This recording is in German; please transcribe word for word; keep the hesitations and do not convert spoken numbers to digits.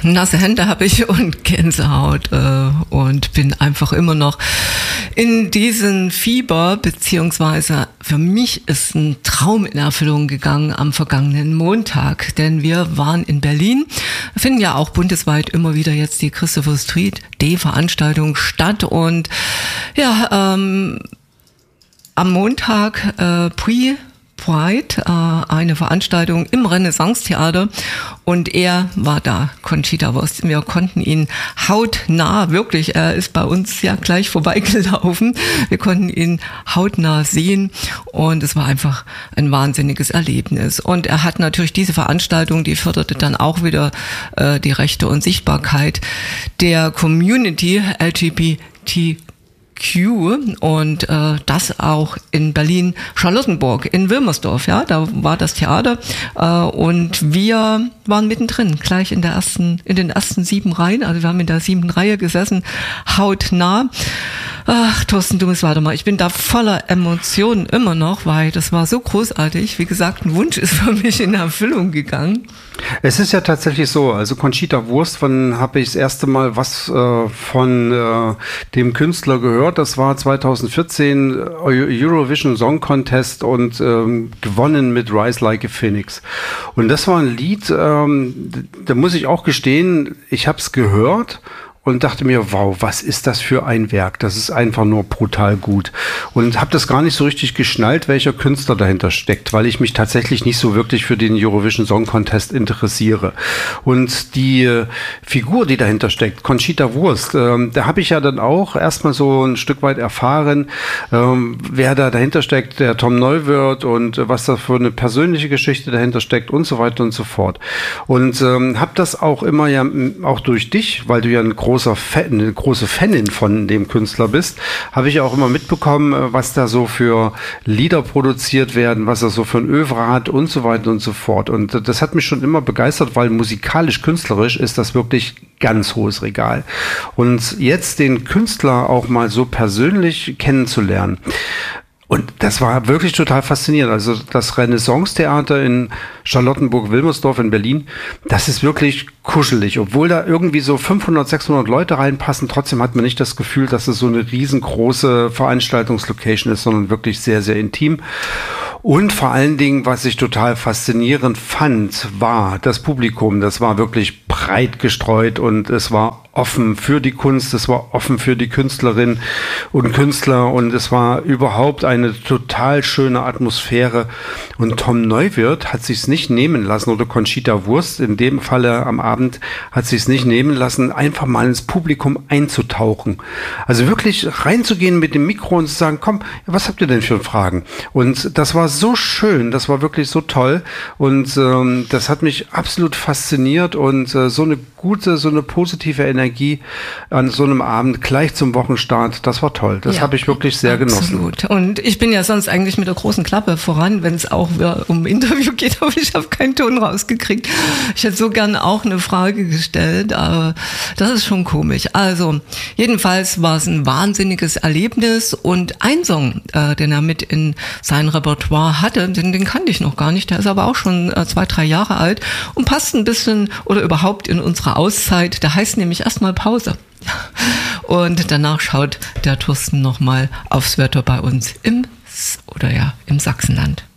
nasse Hände habe ich und Gänsehaut äh, und bin einfach immer noch in diesen Fieber, beziehungsweise für mich ist ein Traum in Erfüllung gegangen am vergangenen Montag, denn wir waren in Berlin, finden ja auch bundesweit immer wieder jetzt die Christopher Street Day Veranstaltung statt und ja, ähm, am Montag äh, Pre Pride, äh, eine Veranstaltung im Renaissance-Theater und er war da, Conchita Wurst. Wir konnten ihn hautnah, wirklich, er ist bei uns ja gleich vorbeigelaufen, wir konnten ihn hautnah sehen und es war einfach ein wahnsinniges Erlebnis. Und er hat natürlich diese Veranstaltung, die förderte dann auch wieder äh, die Rechte und Sichtbarkeit der Community L G B T Q und äh, das auch in Berlin-Charlottenburg, in Wilmersdorf, ja, da war das Theater äh, und wir waren mittendrin, gleich in der ersten, in den ersten sieben Reihen, also wir haben in der siebten Reihe gesessen, hautnah. Ach, Thorsten, du musst weiter mal. Ich bin da voller Emotionen immer noch, weil das war so großartig. Wie gesagt, ein Wunsch ist für mich in Erfüllung gegangen. Es ist ja tatsächlich so, also Conchita Wurst, wann habe ich das erste Mal was äh, von äh, dem Künstler gehört? Das war zwanzig vierzehn Eurovision Song Contest und ähm, gewonnen mit Rise Like a Phoenix. Und das war ein Lied, ähm, da muss ich auch gestehen, ich habe es gehört und dachte mir, wow, was ist das für ein Werk? Das ist einfach nur brutal gut. Und habe das gar nicht so richtig geschnallt, welcher Künstler dahinter steckt, weil ich mich tatsächlich nicht so wirklich für den Eurovision Song Contest interessiere. Und die äh, Figur, die dahinter steckt, Conchita Wurst, ähm, da habe ich ja dann auch erstmal so ein Stück weit erfahren, ähm, wer da dahinter steckt, der Tom Neuwirth und äh, was da für eine persönliche Geschichte dahinter steckt und so weiter und so fort. Und ähm, habe das auch immer ja, auch durch dich, weil du ja ein großer Fan, eine große Fanin von dem Künstler bist, habe ich auch immer mitbekommen, was da so für Lieder produziert werden, was er so für ein Övre hat und so weiter und so fort. Und das hat mich schon immer begeistert, weil musikalisch, künstlerisch ist das wirklich ganz hohes Regal. Und jetzt den Künstler auch mal so persönlich kennenzulernen, und das war wirklich total faszinierend. Also das Renaissance-Theater in Charlottenburg-Wilmersdorf in Berlin, das ist wirklich kuschelig. Obwohl da irgendwie so fünfhundert, sechshundert Leute reinpassen, trotzdem hat man nicht das Gefühl, dass es so eine riesengroße Veranstaltungslocation ist, sondern wirklich sehr, sehr intim. Und vor allen Dingen, was ich total faszinierend fand, war das Publikum. Das war wirklich breit gestreut und es war offen für die Kunst, es war offen für die Künstlerinnen und Künstler und es war überhaupt eine total schöne Atmosphäre. Und Tom Neuwirth hat sich's nicht nehmen lassen, oder Conchita Wurst, in dem Falle am Abend, hat sich's nicht nehmen lassen, einfach mal ins Publikum einzutauchen. Also wirklich reinzugehen mit dem Mikro und zu sagen, komm, was habt ihr denn für Fragen? Und das war so schön, das war wirklich so toll und ähm, das hat mich absolut fasziniert und äh, so eine gute, so eine positive Energie an so einem Abend gleich zum Wochenstart, das war toll. Das ja, habe ich wirklich sehr absolut. genossen. Und ich bin ja sonst eigentlich mit der großen Klappe voran, wenn es auch um Interview geht, aber ich habe keinen Ton rausgekriegt. Ich hätte so gern auch eine Frage gestellt, aber das ist schon komisch. Also jedenfalls war es ein wahnsinniges Erlebnis und ein Song, äh, den er mit in sein Repertoire hatte, den, den kannte ich noch gar nicht, der ist aber auch schon äh, zwei, drei Jahre alt und passt ein bisschen oder überhaupt in unsere Auszeit, der heißt nämlich erstmal Pause. Und danach schaut der Thorsten nochmal aufs Wetter bei uns im, oder ja, im Sachsenland.